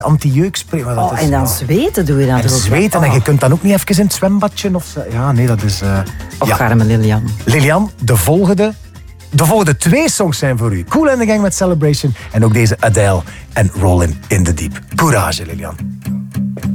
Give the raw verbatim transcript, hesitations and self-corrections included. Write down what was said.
anti-jeukspray. Maar dat Oh, is, en dan ja. zweten doe je dan En toch ook? zweten Oh. en je kunt dan ook niet even in het zwembadje of zo. Ja, nee, dat is... Uh, Och, ja. arme Lilian. Lilian, de volgende... De volgende twee songs zijn voor u. Kool and the Gang met Celebration en ook deze Adele en Rollin' in the Deep. Courage, Lilian.